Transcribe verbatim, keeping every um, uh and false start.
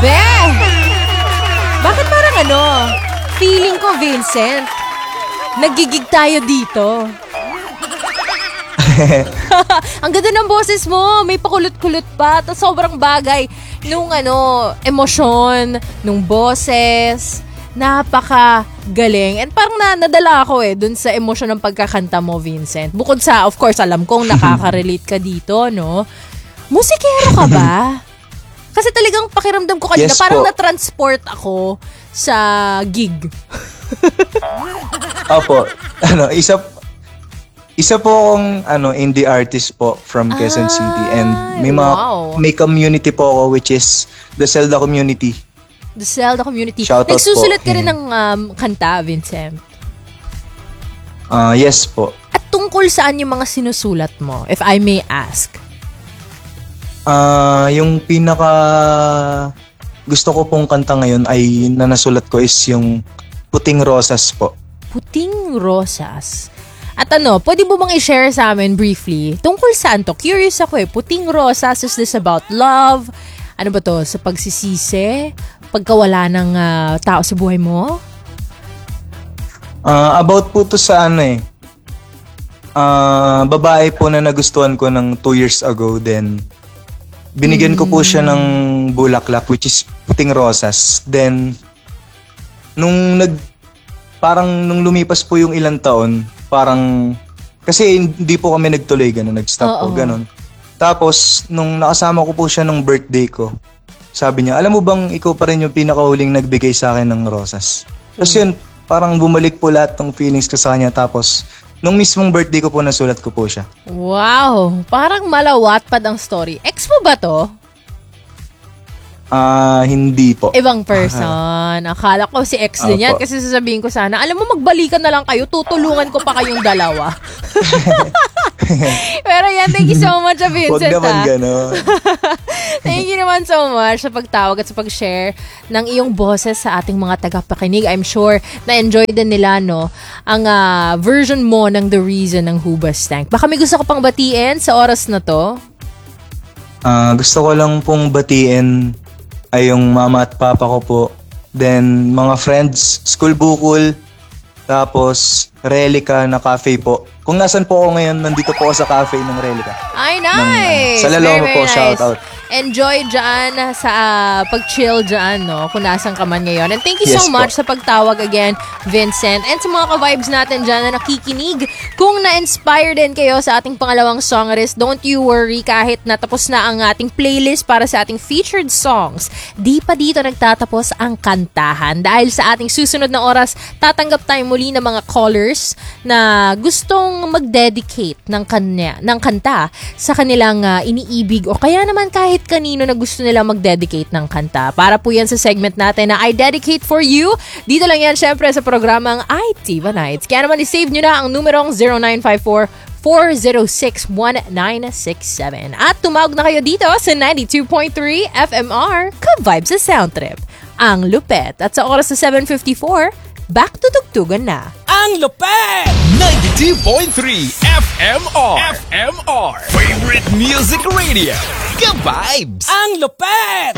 Be! Bakit parang ano? Feeling ko, Vincent, nagigig tayo dito. Ang ganda ng boses mo. May pakulot-kulot pa. Tapos sobrang bagay nung ano, emosyon, nung boses. Napaka-galing. And parang na, nadala ako eh dun sa emosyon ng pagkakanta mo, Vincent. Bukod sa, of course, alam kong nakaka-relate ka dito, no? Musikero ka ba? Kasi talagang pakiramdam ko kanina, Yes, parang po. na-transport ako sa gig. Opo. Ano, isa isa po akong ano, indie artist po from Quezon City, and may mga wow. may community po ako, which is the Zelda community. The Zelda community. Shoutout Nagsusulat po. ka rin ng um, kanta, Vincent. Ah, yes po. At tungkol saan yung mga sinusulat mo, if I may ask? Ah, yung pinaka gusto ko pong kanta ngayon ay na nasulat ko is yung Puting Rosas po. Puting Rosas. At ano, pwede mo bang i-share sa amin briefly? Tungkol saan to? Curious ako eh. Puting Rosas, is this about love? Ano ba to? Sa pagsisisi? Pagkawala ng uh, tao sa buhay mo? Ah, about po to sa ano eh. Ah, babae po na nagustuhan ko ng two years ago, then binigyan ko po siya ng bulaklak, which is Puting Rosas. Then nung nag parang nung lumipas po yung ilang taon, parang kasi hindi po kami nagtuloy, ganun, nag-stop po, Oo. ganun. Tapos nung nakasama ko po siya nung birthday ko, sabi niya, alam mo bang ikaw pa rin yung pinakahuling nagbigay sa akin ng rosas? Tapos yun, parang bumalik po lahat ng feelings ko sa kanya. Tapos nung mismong birthday ko po, nasulat ko po siya. Wow! Parang malawat pa ang story. Ex mo ba to? Ah, hindi po. Ibang person. Akala ko si ex din yan Opo. kasi sasabihin ko sana, alam mo, magbalikan na lang kayo, tutulungan ko pa kayong dalawa. Pero yan, thank you so much, Vincent. Huwag naman ah. gano'n. Thank you naman so much sa pagtawag at sa pag-share ng iyong boses sa ating mga tagapakinig. I'm sure na-enjoy din nila, no, ang ah, version mo ng The Reason ng Hubas Tank. Baka may gusto ko pang batiin sa oras na to? Ah, gusto ko lang pong batiin ay yung mama at papa ko po. Then, mga friends, school bukol, tapos Relica na cafe po. Kung nasan po ako ngayon, nandito po ako sa cafe ng Relica. Ay, nice! Sa Laloho Very, po, very shout nice. out. Enjoy dyan sa uh, pag-chill dyan, no? Kung nasan ka man ngayon. And thank you Yes so po. much sa pagtawag again, Vincent. And sa mga ka-vibes natin dyan na nakikinig, kung na-inspire din kayo sa ating pangalawang song list, don't you worry, kahit natapos na ang ating playlist para sa ating featured songs, di pa dito nagtatapos ang kantahan. Dahil sa ating susunod na oras, tatanggap tayo muli ng mga callers na gustong mag-dedicate ng, kanya, ng kanta sa kanilang uh, iniibig o kaya naman kahit kanino na gusto nila mag-dedicate ng kanta. Para po yan sa segment natin na I Dedicate For You. Dito lang yan syempre sa programang iTiva Nights. Kaya naman i-save nyo na ang numerong zero nine five four, four zero six, one nine six seven. At tumawag na kayo dito sa ninety-two point three F M R Ka-Vibes sa Sound Trip. Ang lupet. At sa oras sa seven fifty-four, back to tugtugan na. Ang lupet! ninety-two point three F M R F M R Favorite Music Radio. Ka-Vibes! Ang lupet!